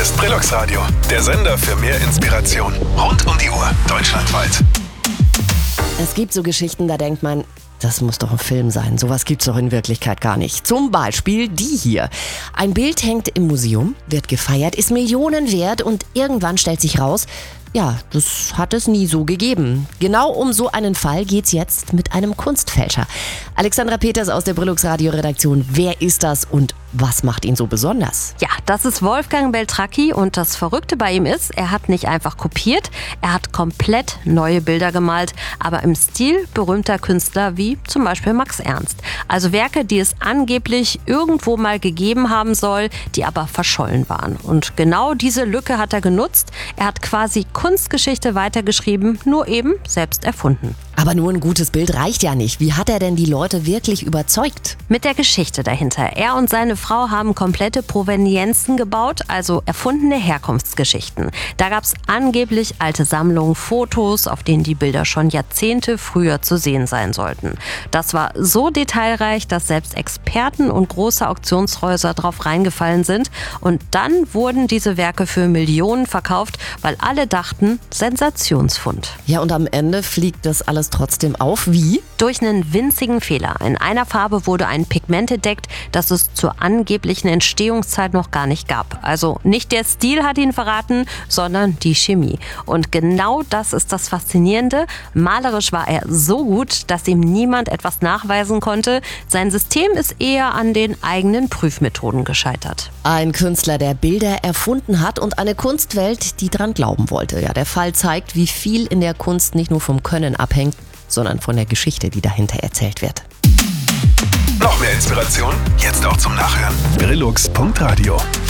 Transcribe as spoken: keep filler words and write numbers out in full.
Ist Brillux Radio, der Sender für mehr Inspiration. Rund um die Uhr, deutschlandweit. Es gibt so Geschichten, da denkt man, das muss doch ein Film sein. Sowas gibt's doch in Wirklichkeit gar nicht. Zum Beispiel die hier. Ein Bild hängt im Museum, wird gefeiert, ist Millionen wert und irgendwann stellt sich raus, ja, das hat es nie so gegeben. Genau um so einen Fall geht's jetzt mit einem Kunstfälscher. Alexandra Peters aus der Brillux Radio Redaktion. Wer ist das und was macht ihn so besonders? Ja, das ist Wolfgang Beltracchi und das Verrückte bei ihm ist, er hat nicht einfach kopiert, er hat komplett neue Bilder gemalt, aber im Stil berühmter Künstler wie zum Beispiel Max Ernst. Also Werke, die es angeblich irgendwo mal gegeben haben soll, die aber verschollen waren. Und genau diese Lücke hat er genutzt. Er hat quasi Kunstgeschichte weitergeschrieben, nur eben selbst erfunden. Aber nur ein gutes Bild reicht ja nicht. Wie hat er denn die Leute wirklich überzeugt? Mit der Geschichte dahinter. Er und seine Frau haben komplette Provenienzen gebaut, also erfundene Herkunftsgeschichten. Da gab es angeblich alte Sammlungen, Fotos, auf denen die Bilder schon Jahrzehnte früher zu sehen sein sollten. Das war so detailreich, dass selbst Experten und große Auktionshäuser drauf reingefallen sind. Und dann wurden diese Werke für Millionen verkauft, weil alle dachten, Sensationsfund. Ja, und am Ende fliegt das alles trotzdem auf. Wie? Durch einen winzigen Fehler. In einer Farbe wurde ein Pigment entdeckt, das es zur angeblichen Entstehungszeit noch gar nicht gab. Also nicht der Stil hat ihn verraten, sondern die Chemie. Und genau das ist das Faszinierende. Malerisch war er so gut, dass ihm niemand etwas nachweisen konnte. Sein System ist eher an den eigenen Prüfmethoden gescheitert. Ein Künstler, der Bilder erfunden hat und eine Kunstwelt, die dran glauben wollte. Ja, der Fall zeigt, wie viel in der Kunst nicht nur vom Können abhängt, sondern von der Geschichte, die dahinter erzählt wird. Noch mehr Inspiration? Jetzt auch zum Nachhören. Brillux Punkt Radio.